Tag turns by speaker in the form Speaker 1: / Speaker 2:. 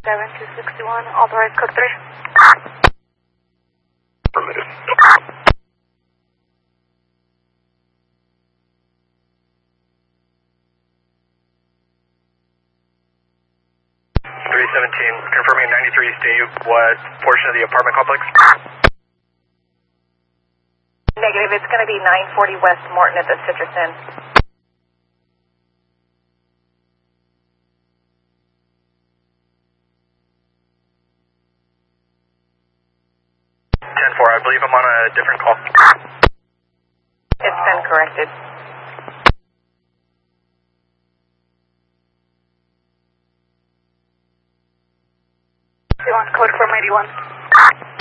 Speaker 1: 7261, authorized code 3.
Speaker 2: Affirmative.
Speaker 3: 317, confirming 93 state what portion of the apartment complex?
Speaker 1: Negative, it's going to be 940 West Morton at the Citrus Inn.
Speaker 3: 10-4, I believe I'm on a different call.
Speaker 1: It's been corrected. You want code 481?